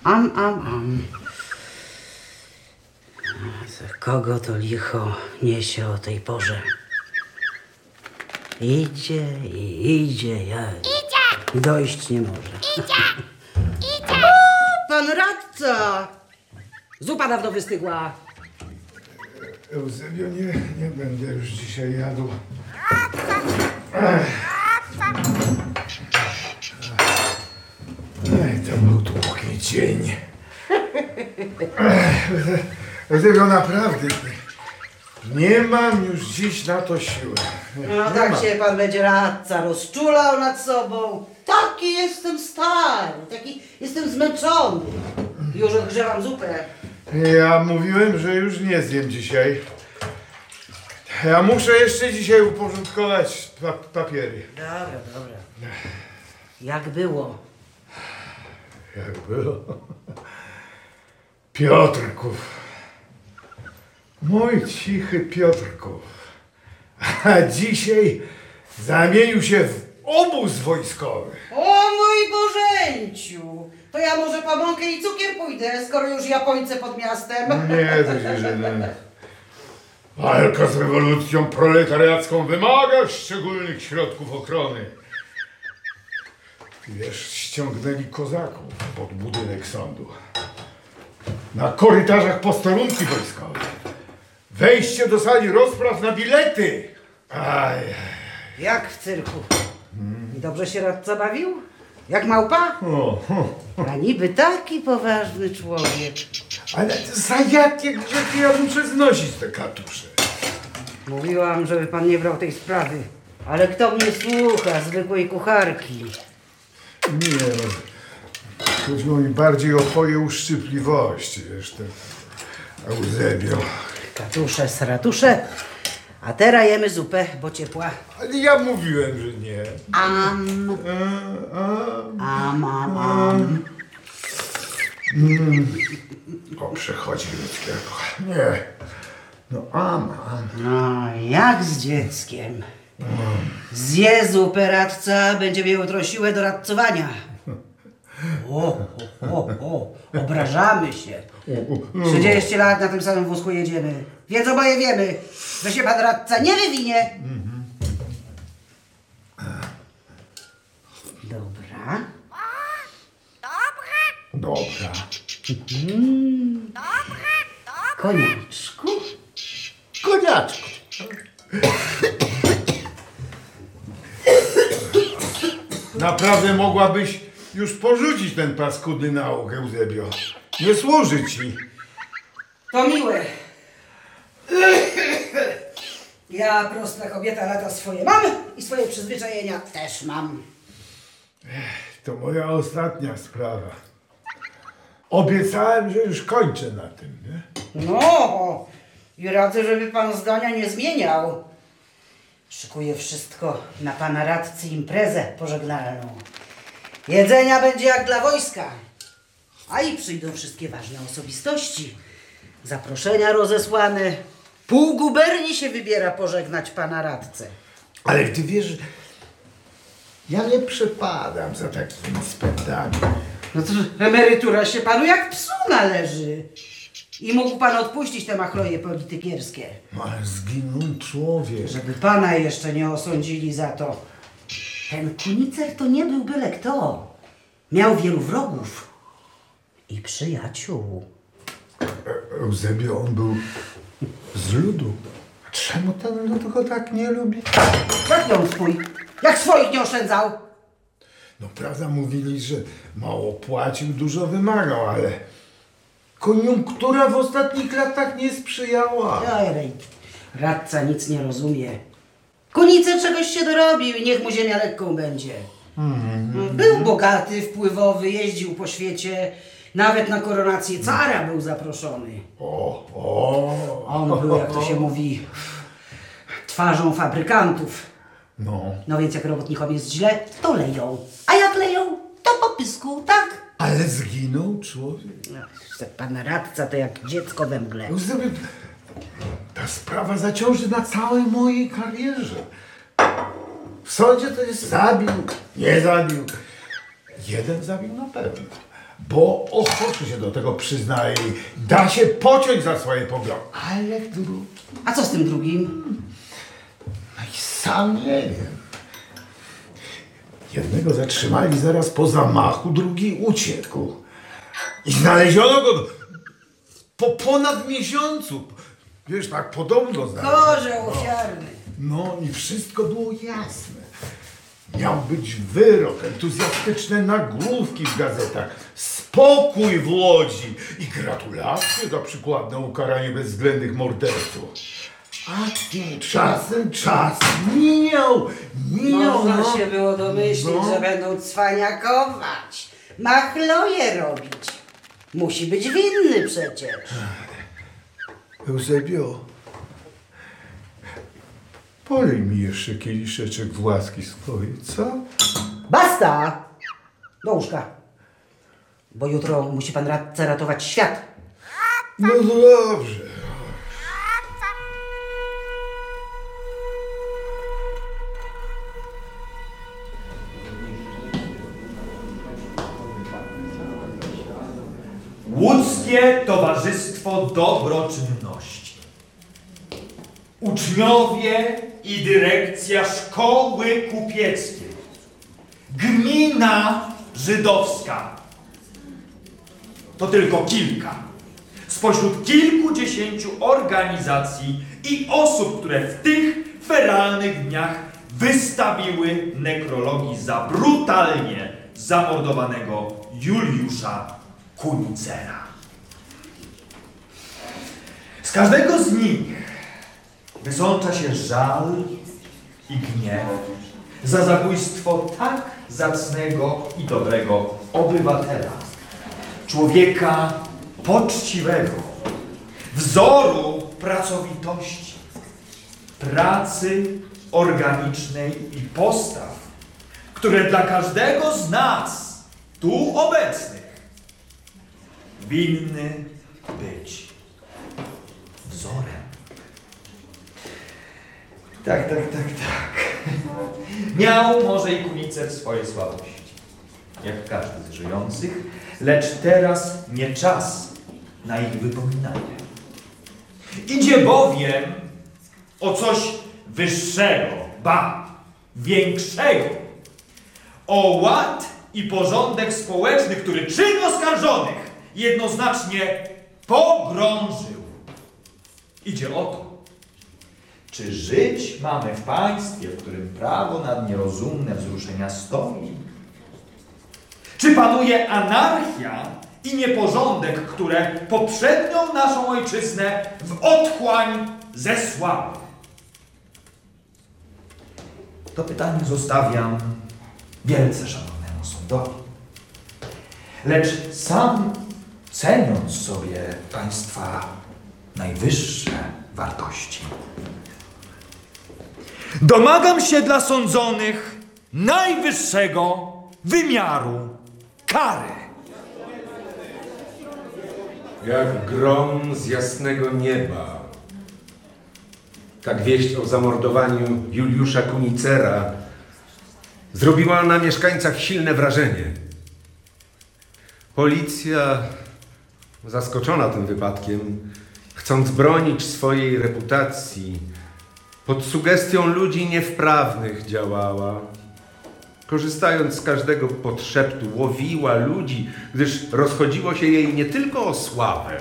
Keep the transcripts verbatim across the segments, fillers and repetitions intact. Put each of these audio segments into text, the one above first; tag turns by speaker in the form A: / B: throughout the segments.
A: Am, am, am. Kogo to licho niesie o tej porze? Idzie i idzie, ja...
B: Idzie!
A: Dojść nie może.
B: Idzie! Idzie!
A: O, pan radca! Zupa dawno wystygła.
C: Eusebio, nie, nie będę już dzisiaj jadł. Ej, to był długi dzień. Eusebio, naprawdę nie mam już dziś na to siły. Nie,
A: No
C: nie
A: tak
C: mam.
A: się pan będzie radca rozczulał nad sobą. Taki jestem stary, taki jestem zmęczony. Już odgrzewam zupę.
C: Ja mówiłem, że już nie zjem dzisiaj. Ja muszę jeszcze dzisiaj uporządkować pa papiery.
A: Dobra, dobra. Jak było?
C: Jak było? Piotrków. Mój cichy Piotrków. A dzisiaj zamienił się w obóz wojskowy.
A: O mój Bożenciu! To ja może po mąkę i cukier pójdę, skoro już Japońce pod miastem.
C: Nie, to się żenę. Walka z rewolucją proletariacką wymaga szczególnych środków ochrony. Wiesz, ściągnęli kozaków pod budynek sądu. Na korytarzach posterunki wojskowe. Wejście do sali rozpraw na bilety. Aj.
A: Jak w cyrku. I dobrze się radca bawił? Jak małpa?
C: O,
A: A niby taki poważny człowiek.
C: ale za jakie grzechy ja muszę znosić te katusze?
A: Mówiłam, żeby pan nie brał tej sprawy. Ale kto mnie słucha, zwykłej kucharki?
C: Nie no. Chodziło mi bardziej o twoje uszczypliwości, wiesz, te Eusebio.
A: Katusze, sratusze. A teraz jemy zupę, bo ciepła.
C: Ale ja mówiłem, że nie.
A: Am,
C: A, a,
A: am, am, am.
C: o, przechodzi ludzkiego. Nie. No, am, am.
A: No, jak z dzieckiem. Zje zupę radca, będzie miał jutro siłę do radcowania. O, o, o, o, obrażamy się. trzydzieści lat na tym samym wózku jedziemy. Więc oboje wiemy, że się pan radca nie wywinie. Dobra.
B: Dobra!
C: Dobra.
B: Dobra! Dobra!
A: Koniaczku.
C: Koniaczku. Naprawdę mogłabyś już porzucić ten paskudny nauk, Eusebio. Nie służy ci.
A: To miłe. Ja, prosta kobieta, lata swoje mam i swoje przyzwyczajenia też mam.
C: To moja ostatnia sprawa. Obiecałem, że już kończę na tym, nie?
A: No, i radzę, żeby pan zdania nie zmieniał. Szykuję wszystko na pana radcy imprezę pożegnalną. Jedzenia będzie jak dla wojska. A i przyjdą wszystkie ważne osobistości. Zaproszenia rozesłane. Pół guberni się wybiera pożegnać pana radcę.
C: Ale ty wiesz, ja nie przepadam za takimi spędami.
A: No to emerytura się panu jak psu należy. I mógł pan odpuścić te machloje politykierskie.
C: No ale zginął człowiek.
A: Żeby pana jeszcze nie osądzili za to. Ten Kunicer to nie był byle kto. Miał wielu wrogów i przyjaciół.
C: E- Eusebio, on był z ludu. A czemu ten lud go tak nie lubi?
A: Jak ją swój? Jak swoich nie oszczędzał?
C: No prawda, mówili, że mało płacił, dużo wymagał, ale koniunktura w ostatnich latach nie sprzyjała.
A: Ej, radca nic nie rozumie. Kunicer czegoś się dorobił i niech mu ziemia lekką będzie. Był bogaty, wpływowy, jeździł po świecie. Nawet na koronację cara był zaproszony.
C: O, o.
A: On był, jak to się mówi, twarzą fabrykantów.
C: No,
A: No więc jak robotnikom jest źle, to leją. A jak leją, to po pysku, tak?
C: ale zginął człowiek.
A: No, pan radca to jak dziecko we mgle.
C: Eusebio, ta sprawa zaciąży na całej mojej karierze. W sądzie to jest zabił, nie zabił. Jeden zabił na pewno, bo ochoczo się do tego przyznaje i da się pociąć za swoje poglądy. Ale drugi...
A: A co z tym drugim?
C: No i sam nie wiem. Jednego zatrzymali zaraz po zamachu, drugi uciekł. I znaleziono go po ponad miesiącu. Wiesz, tak podobno znaleziono.
A: Korzeł ofiarny.
C: No i wszystko było jasne. Miał być wyrok, entuzjastyczne nagłówki w gazetach, spokój w Łodzi i gratulacje za przykładne ukaranie bezwzględnych morderców. A tymczasem czas minął, minął.
A: Można
C: no.
A: się było domyślić,
C: No.
A: że będą cwaniakować, machloje robić. Musi być winny przecież.
C: Eusebio, polej mi jeszcze kieliszeczek w łaski swojej, co?
A: Basta! Do łóżka. Bo jutro musi pan radca ratować świat.
C: No dobrze.
D: Łódzkie Towarzystwo Dobroczynności. Uczniowie i dyrekcja Szkoły Kupieckiej. Gmina Żydowska. To tylko kilka spośród kilkudziesięciu organizacji i osób, które w tych feralnych dniach wystawiły nekrologii za brutalnie zamordowanego Juliusza Kunicera. Z każdego z nich wysącza się żal i gniew za zabójstwo tak zacnego i dobrego obywatela, człowieka poczciwego, wzoru pracowitości, pracy organicznej i postaw, które dla każdego z nas tu obecnych winny być wzorem. Tak, tak, tak, tak. Miał może i Kunicer swoje słabości, jak każdy z żyjących, lecz teraz nie czas na ich wypominanie. Idzie bowiem o coś wyższego, ba, większego. O ład i porządek społeczny, który czyn oskarżonych jednoznacznie pogrążył. Idzie o to, czy żyć mamy w państwie, w którym prawo nad nierozumne wzruszenia stoi? Czy panuje anarchia i nieporządek, które poprzednią naszą ojczyznę w otchłań zesłały? To pytanie zostawiam wielce szanownemu sądowi. Lecz sam, ceniąc sobie państwa najwyższe wartości, domagam się dla sądzonych najwyższego wymiaru kary.
E: Jak grom z jasnego nieba. Tak wieść o zamordowaniu Juliusza Kunicera zrobiła na mieszkańcach silne wrażenie. Policja, zaskoczona tym wypadkiem, chcąc bronić swojej reputacji, pod sugestią ludzi niewprawnych działała. Korzystając z każdego podszeptu, łowiła ludzi, gdyż rozchodziło się jej nie tylko o sławę,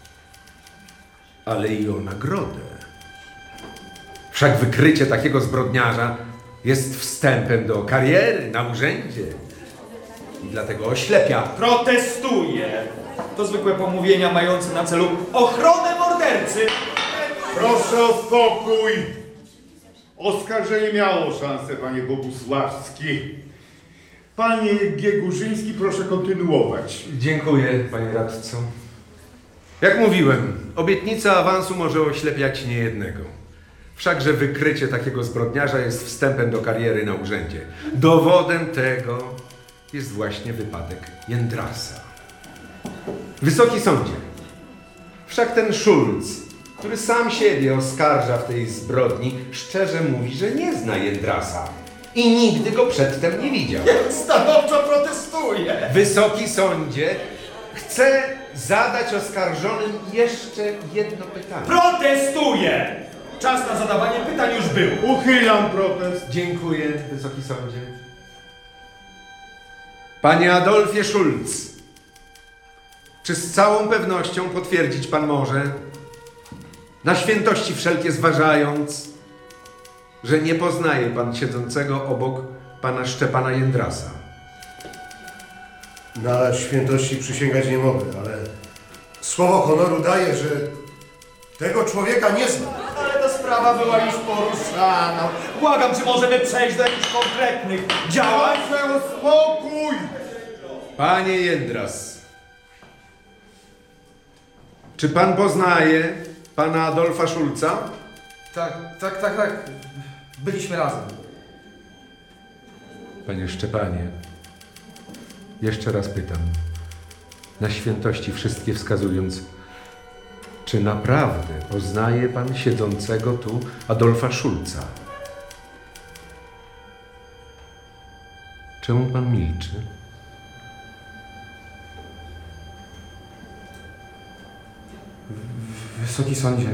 E: ale i o nagrodę. Wszak wykrycie takiego zbrodniarza jest wstępem do kariery na urzędzie i dlatego oślepia.
D: Protestuję. To zwykłe pomówienia mające na celu ochronę mordercy.
C: Proszę o spokój. Oskarżenie miało szansę, panie Bogusławski. Panie Giegurzyński, proszę kontynuować.
E: Dziękuję, panie radco. Jak mówiłem, obietnica awansu może oślepiać niejednego. Wszakże wykrycie takiego zbrodniarza jest wstępem do kariery na urzędzie. Dowodem tego jest właśnie wypadek Jędrasa. Wysoki sądzie, wszak ten Schulz, który sam siebie oskarża w tej zbrodni, szczerze mówi, że nie zna Jędrasa i nigdy go przedtem nie widział.
D: Stanowczo protestuję.
E: Wysoki sądzie, chcę zadać oskarżonym jeszcze jedno pytanie.
D: Protestuję! Czas na zadawanie pytań już był.
C: Uchylam protest.
E: Dziękuję, Wysoki Sądzie. Panie Adolfie Schulz, czy z całą pewnością potwierdzić pan może, na świętości wszelkie zważając, że nie poznaje pan siedzącego obok pana Szczepana Jędrasa?
F: Na świętości przysięgać nie mogę, ale słowo honoru daję, że tego człowieka nie znam.
D: Ale ta sprawa była już poruszana. Błagam, czy możemy przejść do jakichś konkretnych działań?
C: Proszę o spokój!
E: Panie Jędras, czy pan poznaje pana Adolfa Schulza?
G: Tak, tak, tak, tak. Byliśmy razem.
E: Panie Szczepanie, jeszcze raz pytam, na świętości wszystkie wskazując, czy naprawdę poznaje pan siedzącego tu Adolfa Schulza? Czemu pan milczy?
G: Wysoki sądzie.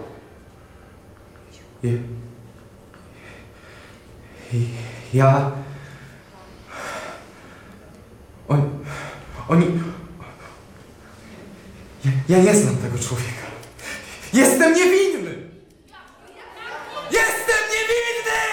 G: Je... I- Ja... On... Oni... Ja, ja nie znam tego człowieka. Jestem niewinny! Jestem niewinny!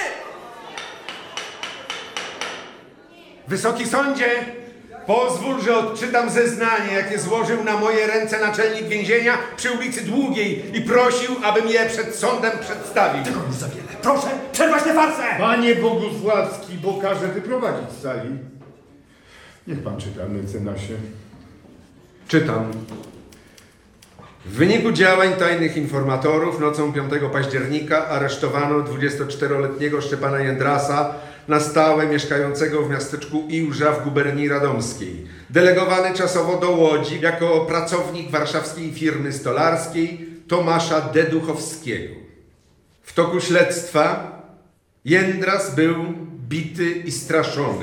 E: Wysoki sądzie, pozwól, że odczytam zeznanie, jakie złożył na moje ręce naczelnik więzienia przy ulicy Długiej i prosił, abym je przed sądem przedstawił.
D: Tego już za wiele. Proszę, przerwać tę farsę!
C: Panie Bogusławski, bo każę wyprowadzić z sali. Niech pan czyta, mecenasie.
E: Czytam. W wyniku działań tajnych informatorów nocą piątego października aresztowano dwudziestoczteroletniego Szczepana Jędrasa, na stałe mieszkającego w miasteczku Iłża w guberni radomskiej. Delegowany czasowo do Łodzi jako pracownik warszawskiej firmy stolarskiej Tomasza Deduchowskiego. W toku śledztwa Jędras był bity i straszony.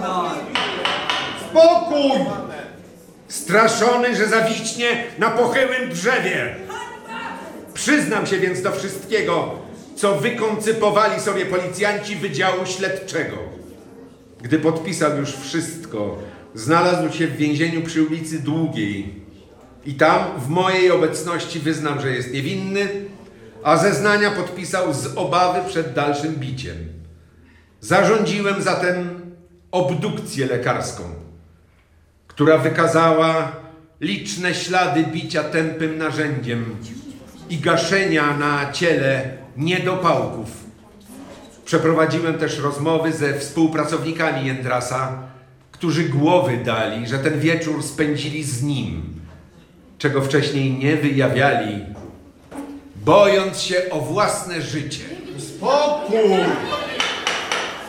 C: Spokój!
E: Straszony, że zawiśnie na pochyłym drzewie. Przyznam się więc do wszystkiego, co wykoncypowali sobie policjanci Wydziału Śledczego. Gdy podpisał już wszystko, znalazł się w więzieniu przy ulicy Długiej. I tam w mojej obecności wyznał, że jest niewinny, a zeznania podpisał z obawy przed dalszym biciem. Zarządziłem zatem obdukcję lekarską, która wykazała liczne ślady bicia tępym narzędziem i gaszenia na ciele niedopałków. Przeprowadziłem też rozmowy ze współpracownikami Jędrasa, którzy głowy dali, że ten wieczór spędzili z nim, czego wcześniej nie wyjawiali, bojąc się o własne życie.
C: Spokój!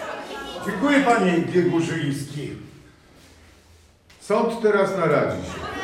C: Dziękuję, panie Bieguszyński. Sąd teraz naradzi się.